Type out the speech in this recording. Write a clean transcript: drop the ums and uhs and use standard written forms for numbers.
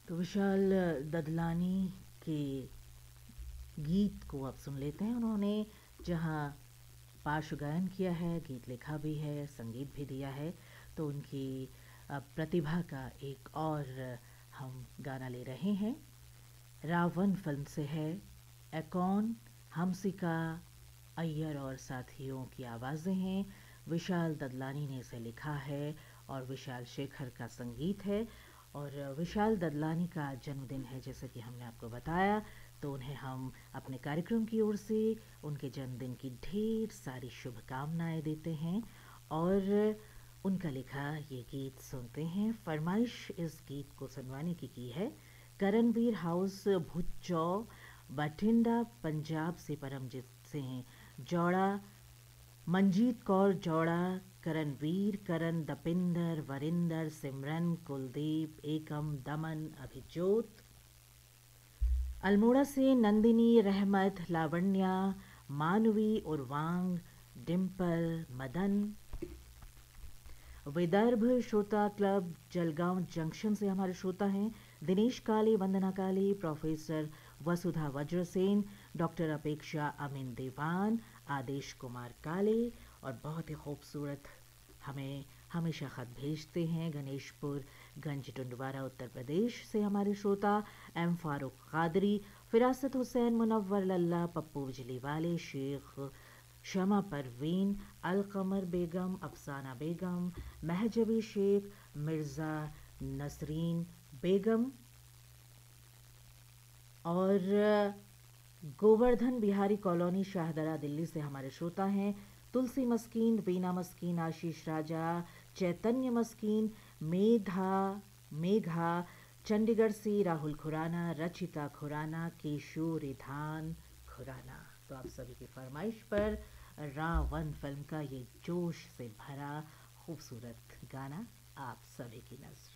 तो विशाल ददलानी के गीत को आप सुन लेते हैं। उन्होंने जहाँ पार्श्व गायन किया है, गीत लिखा भी है, संगीत भी दिया है, तो उनकी प्रतिभा का एक और हम गाना ले रहे हैं। रावण फिल्म से है। एकॉन, हमसिका अय्यर और साथियों की आवाज़ें हैं। विशाल ददलानी ने इसे लिखा है और विशाल शेखर का संगीत है। और विशाल ददलानी का जन्मदिन है, जैसे कि हमने आपको बताया, तो उन्हें हम अपने कार्यक्रम की ओर से उनके जन्मदिन की ढेर सारी शुभकामनाएं देते हैं। और उनका लिखा ये गीत सुनते हैं। फरमाइश इस गीत को सुनवाने की है करणवीर हाउस भुच्चौ बठिंडा पंजाब से परमजीत सिंह जौड़ा, मंजीत कौर जौड़ा, करणवीर, करण, दपिंदर, वरिंदर, सिमरन, कुलदीप, एकम, दमन, अभिजोत, अल्मोड़ा से नंदिनी, रहमत, लावण्या, मानवी, उर्वांग, डिम्पल, मदन, विदर्भ श्रोता क्लब जलगांव जंक्शन से हमारे श्रोता हैं दिनेश काले, वंदना काले, प्रोफेसर वसुधा वज्रसेन, डॉक्टर अपेक्षा अमीन दीवान, आदेश कुमार काले। और बहुत ही खूबसूरत हमें हमेशा ख़त भेजते हैं गणेशपुर गंज टुंडवारा उत्तर प्रदेश से हमारे श्रोता एम फारूक कादरी, फिरासत हुसैन, मुनव्वर लल्ला, पप्पू बिजली वाले, शेख शमा परवीन, अलकमर बेगम, अफसाना बेगम, महजबी शेख, मिर्ज़ा नसरीन बेगम और गोवर्धन बिहारी कॉलोनी शाहदरा दिल्ली से हमारे श्रोता हैं तुलसी मस्कीन, वीना मस्कीन, आशीष राजा, चैतन्य मस्कीन, मेघा, चंडीगढ़ से राहुल खुराना, रचिता खुराना, केशु रिधान खुराना। तो आप सभी की फरमाइश पर रावण फिल्म का ये जोश से भरा खूबसूरत गाना आप सभी की नज़र।